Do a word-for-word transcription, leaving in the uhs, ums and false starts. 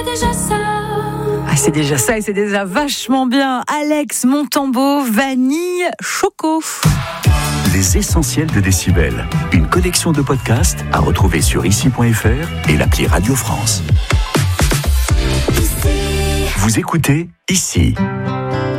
déjà ça. Ah, c'est déjà ça et c'est déjà vachement bien. Alex Montambeau, Vanille Choco. Les essentiels de Décibel. Une collection de podcasts à retrouver sur ici point f r et l'appli Radio France. Ici. Vous écoutez Ici.